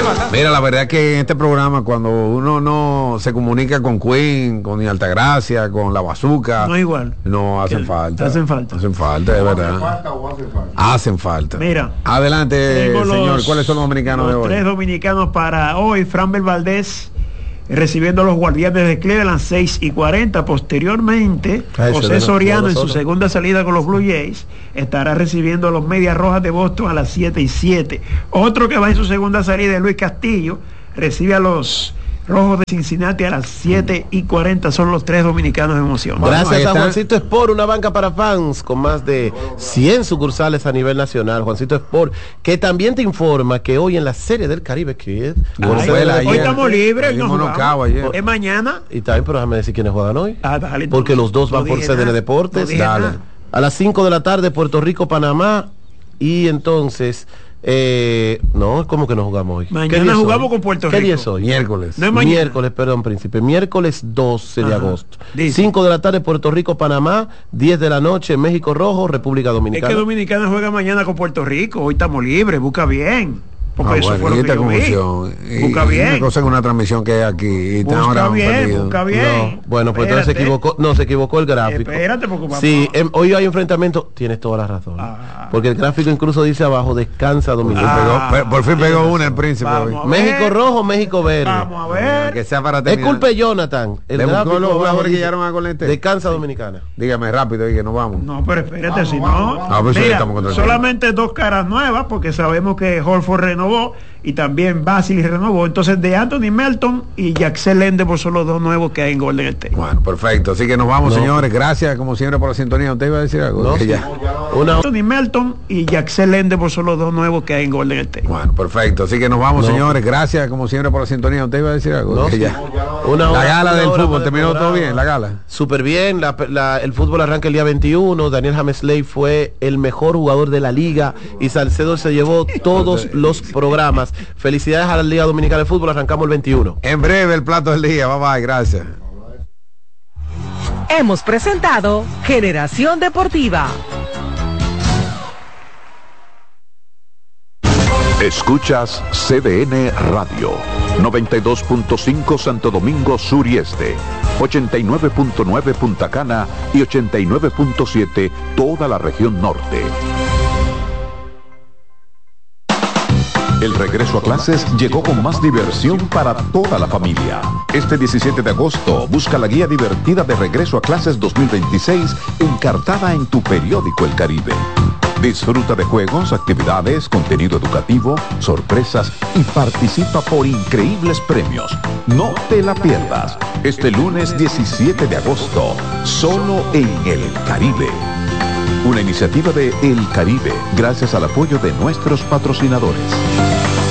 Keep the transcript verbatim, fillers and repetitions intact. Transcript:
Mira, la verdad es que en este programa, cuando uno no se comunica con Queen, con Altagracia, con la Bazooka, no igual. No hacen falta. Hacen falta. Hacen falta, de verdad. ¿Hacen falta o hacen falta? Hacen falta. Mira. Adelante, señor. Los, ¿Cuáles son los dominicanos los de hoy? Tres dominicanos para hoy. Framber Valdés recibiendo a los Guardianes de Cleveland, seis y cuarenta. Posteriormente, Ay, José Soriano en su segunda salida con los Blue Jays estará recibiendo a los Medias Rojas de Boston a las siete y siete. Otro que va en su segunda salida es Luis Castillo, recibe a los Rojos de Cincinnati a las siete y cuarenta. Son los tres dominicanos de emoción. Gracias bueno, a Juancito Sport, una banca para fans con más de cien sucursales a nivel nacional. Juancito Sport, que también te informa que hoy en la Serie del Caribe, que es Ay, hoy ayer, estamos libres, no jugamos. Es mañana. Y también, pero déjame decir quiénes juegan hoy. Ah, dale, porque los dos van por C D N Deportes. No dale. A las cinco de la tarde, Puerto Rico, Panamá. Y entonces... Eh, no, ¿cómo que no jugamos hoy? Mañana jugamos hoy? Con Puerto Rico. ¿Qué día es hoy? Miércoles. No es miércoles, perdón, príncipe. Miércoles doce de agosto. cinco de la tarde, Puerto Rico, Panamá. diez de la noche, México Rojo, República Dominicana. Es que Dominicana juega mañana con Puerto Rico. Hoy estamos libres, busca bien. Porque ah, eso bueno, fue lo que yo confusión. vi. Busca y, bien. Una cosa en una transmisión que hay aquí. Y busca ahora bien, busca bien. No, bueno, pues entonces se equivocó. No, se equivocó el gráfico. Espérate, porque vamos. Sí, em, hoy hay enfrentamiento. Tienes toda la razón. Ah. Porque el gráfico incluso dice abajo, descansa Dominicana. Ah, pegó, por fin pegó una el príncipe. México rojo, México verde. Vamos a ver. Que sea para terminar. Es culpa de Jonathan. El Le gráfico los jugadores que llegaron a Golete. Descansa Dominicana. Dígame rápido y que nos vamos. No, pero espérate, vamos, si vamos, no. Vamos. Mira, estamos solamente dos caras nuevas, porque sabemos que Horford renovó y también Basile renovó. Entonces, de Anthony Melton y Jackson Lendebo son los dos nuevos que hay en Golden State. Bueno, perfecto. Así que nos vamos, no. señores. Gracias, como siempre, por la sintonía. ¿Usted iba a decir algo? No, ya. Una... Anthony Melton y Jackson Lendebo son los dos nuevos que hay en Golden State. Bueno, perfecto. Así que nos vamos, no. señores. Gracias, como siempre, por la sintonía. ¿Usted iba a decir algo? No, ya. Una hora, la gala una del hora fútbol, ¿terminó todo bien? La gala. Súper bien. La, la, el fútbol arranca el día veintiuno. Daniel James Ley fue el mejor jugador de la liga y Salcedo se llevó todos los programas. Felicidades a la Liga Dominicana de Fútbol. Arrancamos el veintiuno. En breve el plato del día. Bye bye, gracias. Hemos presentado Generación Deportiva. Escuchas C D N Radio, noventa y dos punto cinco Santo Domingo Sur y Este, ochenta y nueve punto nueve Punta Cana y ochenta y nueve punto siete toda la región norte. El regreso a clases llegó con más diversión para toda la familia. Este diecisiete de agosto, busca la guía divertida de Regreso a Clases dos mil veintiséis encartada en tu periódico El Caribe. Disfruta de juegos, actividades, contenido educativo, sorpresas y participa por increíbles premios. No te la pierdas. Este lunes diecisiete de agosto, solo en El Caribe. Una iniciativa de El Caribe, gracias al apoyo de nuestros patrocinadores.